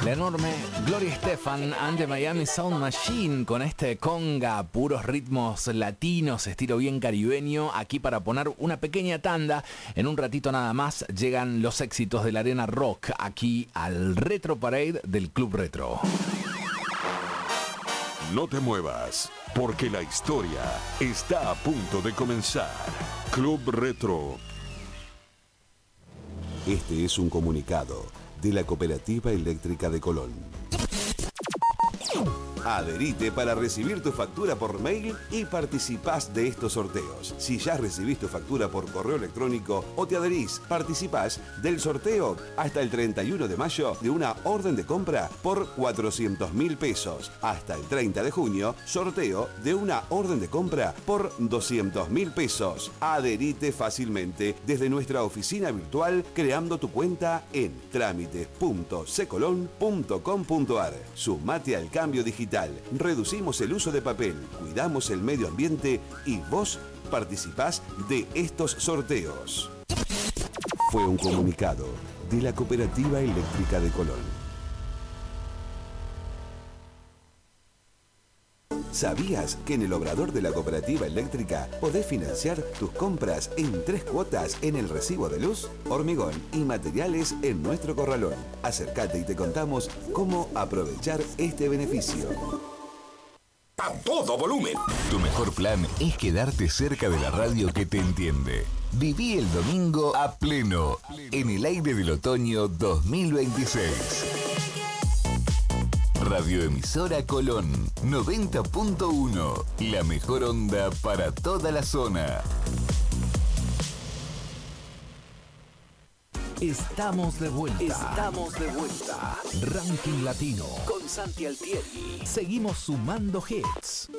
La enorme Gloria Estefan and the Miami Sound Machine con este conga, puros ritmos latinos, estilo bien caribeño, aquí para poner una pequeña tanda. En un ratito nada más llegan los éxitos de la Arena Rock, aquí al Retro Parade del Club Retro. No te muevas, porque la historia está a punto de comenzar. Club Retro. Este es un comunicado de la Cooperativa Eléctrica de Colón. Adherite para recibir tu factura por mail y participás de estos sorteos. Si ya recibís tu factura por correo electrónico o te adherís, participás del sorteo hasta el 31 de mayo de una orden de compra por 400.000 pesos. Hasta el 30 de junio, sorteo de una orden de compra por 200.000 pesos. Adherite fácilmente desde nuestra oficina virtual creando tu cuenta en trámites.cecolon.com.ar. Sumate al cambio digital. Reducimos el uso de papel, cuidamos el medio ambiente y vos participás de estos sorteos. Fue un comunicado de la Cooperativa Eléctrica de Colón. ¿Sabías que en el obrador de la Cooperativa Eléctrica podés financiar tus compras en 3 cuotas en el recibo de luz, hormigón y materiales en nuestro corralón? Acércate y te contamos cómo aprovechar este beneficio. ¡A todo volumen! Tu mejor plan es quedarte cerca de la radio que te entiende. Viví el domingo a pleno, en el aire del otoño 2026. Radioemisora Colón 90.1, la mejor onda para toda la zona. Estamos de vuelta. Ranking Latino con Santi Altieri. Seguimos sumando hits.